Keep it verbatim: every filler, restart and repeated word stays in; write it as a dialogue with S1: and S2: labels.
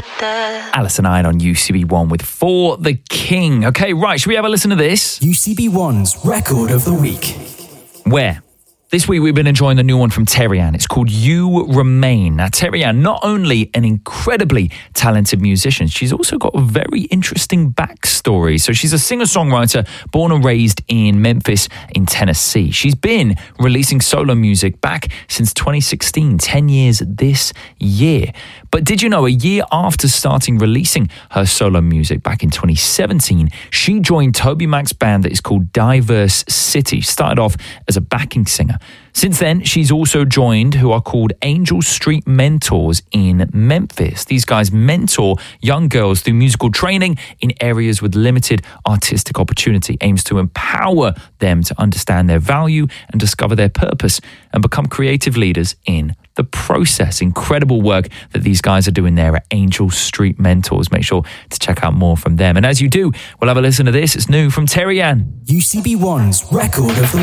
S1: Alison Iron on U C B one with For the King. Okay, right, should we have a listen to this?
S2: U C B one's Record of the Week.
S1: Where? This week we've been enjoying the new one from Terry-Ann. It's called You Remain. Now, Terry-Ann, not only an incredibly talented musician, she's also got a very interesting backstory. So she's a singer-songwriter born and raised in Memphis in Tennessee. She's been releasing solo music back since twenty sixteen, ten years this year. But did you know, a year after starting releasing her solo music back in twenty seventeen, she joined TobyMac's band that is called Diverse City. Started off as a backing singer. Since then, she's also joined who are called Angel Street Mentors in Memphis. These guys mentor young girls through musical training in areas with limited artistic opportunity, aims to empower them to understand their value and discover their purpose and become creative leaders in the process. Incredible work that these guys are doing there at Angel Street Mentors. Make sure to check out more from them. And as you do, we'll have a listen to this. It's new from Terry-Ann.
S2: U C B one's Record of the